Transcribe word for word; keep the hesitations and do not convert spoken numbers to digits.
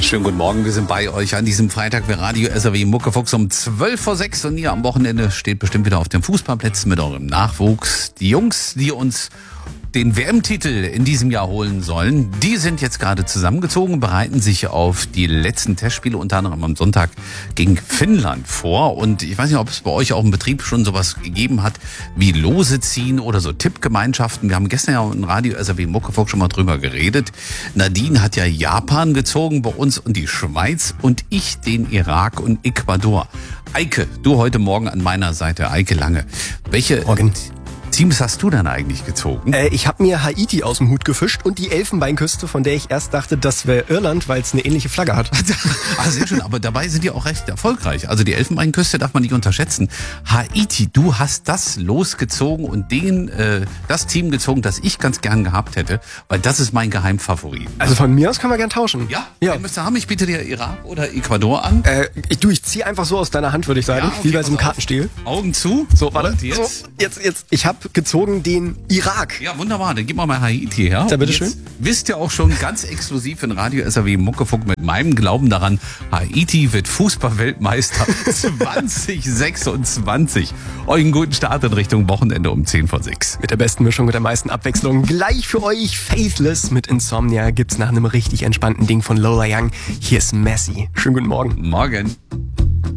Schönen guten Morgen, wir sind bei euch an diesem Freitag bei Radio S R W Muckefuchs um zwölf vor sechs und ihr am Wochenende steht bestimmt wieder auf den Fußballplätzen mit eurem Nachwuchs. Die Jungs, die uns den W M-Titel in diesem Jahr holen sollen, die sind jetzt gerade zusammengezogen, bereiten sich auf die letzten Testspiele, unter anderem am Sonntag gegen Finnland vor. Und ich weiß nicht, ob es bei euch auch im Betrieb schon sowas gegeben hat wie Lose ziehen oder so Tippgemeinschaften. Wir haben gestern ja in Radio S R W Muckefuchs schon mal drüber geredet. Nadine hat ja Japan gezogen bei uns und die Schweiz und ich den Irak und Ecuador. Eike, du heute Morgen an meiner Seite. Eike Lange. Welche Morgen. Teams hast du dann eigentlich gezogen? Äh, ich habe mir Haiti aus dem Hut gefischt und die Elfenbeinküste, von der ich erst dachte, das wäre Irland, weil es eine ähnliche Flagge hat. Ah, sehr schön, aber dabei sind die auch recht erfolgreich. Also die Elfenbeinküste darf man nicht unterschätzen. Haiti, du hast das losgezogen und den, äh, das Team gezogen, das ich ganz gern gehabt hätte, weil das ist mein Geheimfavorit. Also von mir aus kann man gern tauschen. Ja, ja. Den müsst ihr haben. Ich biete dir Irak oder Ecuador an. Äh, ich, du, ich zieh einfach so aus deiner Hand, würde ich sagen, Ja, okay, wie bei so einem pass auf. Kartenspiel. Augen zu. So, warte. Und jetzt? So, jetzt, jetzt. Ich habe gezogen den Irak. Ja, wunderbar. Dann gib mal mal Haiti her. Ja, Und bitteschön. jetzt wisst ihr auch schon ganz exklusiv in Radio S R W Muckefuck mit meinem Glauben daran, Haiti wird Fußballweltmeister zwanzig sechsundzwanzig. Euch einen guten Start in Richtung Wochenende um zehn vor sechs. Mit der besten Mischung, mit der meisten Abwechslung. Gleich für euch Faithless mit Insomnia gibt's nach einem richtig entspannten Ding von Lola Young. Hier ist Messi. Schönen guten Morgen. Morgen.